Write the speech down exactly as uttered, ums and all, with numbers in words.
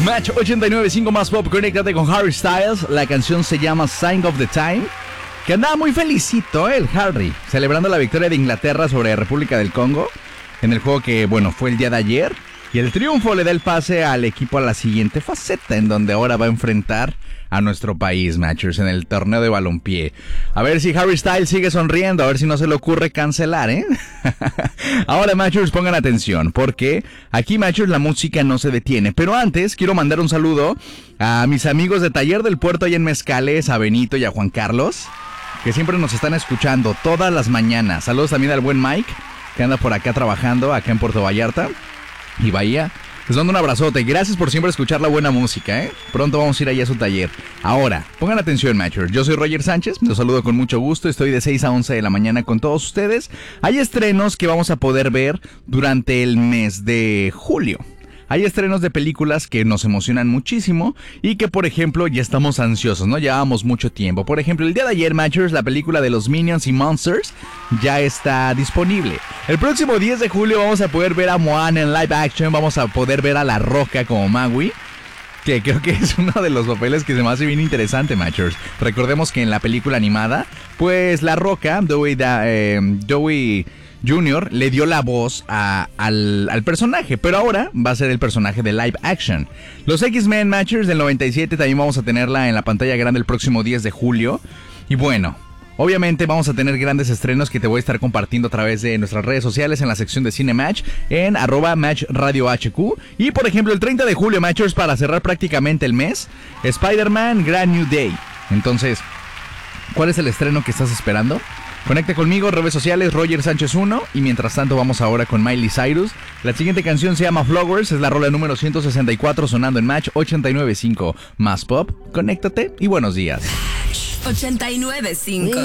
Match ochenta y nueve punto cinco más pop, conéctate con Harry Styles. La canción se llama Sign of the Time. Que andaba muy felicito, ¿eh? El Harry, celebrando la victoria de Inglaterra sobre República del Congo en el juego que, bueno, fue el día de ayer. Y el triunfo le da el pase al equipo a la siguiente faceta, en donde ahora va a enfrentar a nuestro país, Matchers, en el torneo de balompié. A ver si Harry Styles sigue sonriendo, a ver si no se le ocurre cancelar, ¿eh? Ahora, Matchers, pongan atención, porque aquí, Matchers, la música no se detiene. Pero antes, quiero mandar un saludo a mis amigos de Taller del Puerto ahí en Mezcales, a Benito y a Juan Carlos, que siempre nos están escuchando todas las mañanas. Saludos también al buen Mike, que anda por acá trabajando, acá en Puerto Vallarta y Bahía. Les mando un abrazote. Gracias por siempre escuchar la buena música, ¿eh? Pronto vamos a ir allá a su taller. Ahora, pongan atención, Matchers. Yo soy Roger Sánchez, los saludo con mucho gusto. Estoy de seis a once de la mañana con todos ustedes. Hay estrenos que vamos a poder ver durante el mes de julio. Hay estrenos de películas que nos emocionan muchísimo y que, por ejemplo, ya estamos ansiosos, ¿no? Llevamos mucho tiempo. Por ejemplo, el día de ayer, Matchers, la película de los Minions y Monsters ya está disponible. El próximo diez de julio vamos a poder ver a Moana en live action, vamos a poder ver a La Roca como Maui, que creo que es uno de los papeles que se me hace bien interesante, Matchers. Recordemos que en la película animada, pues La Roca, Dewey, da, eh, Dewey Junior le dio la voz a, al, al personaje, pero ahora va a ser el personaje de live action. Los X-Men, Matchers del noventa y siete también vamos a tenerla en la pantalla grande el próximo diez de julio. Y bueno, obviamente vamos a tener grandes estrenos que te voy a estar compartiendo a través de nuestras redes sociales en la sección de Cine Match, en arroba Match Radio H Q. Y por ejemplo el treinta de julio, Matchers, para cerrar prácticamente el mes, Spider-Man Grand New Day. Entonces, ¿cuál es el estreno que estás esperando? Conecta conmigo, redes sociales, Roger Sánchez uno. Y mientras tanto vamos ahora con Miley Cyrus. La siguiente canción se llama Flowers, es la rola número ciento sesenta y cuatro sonando en Match ochenta y nueve punto cinco más pop. Conéctate y buenos días. ochenta y nueve punto cinco